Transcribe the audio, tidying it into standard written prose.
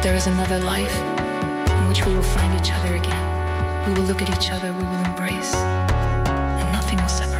There is another life in which we will find each other again. We will look at each other, we will embrace, and nothing will separate.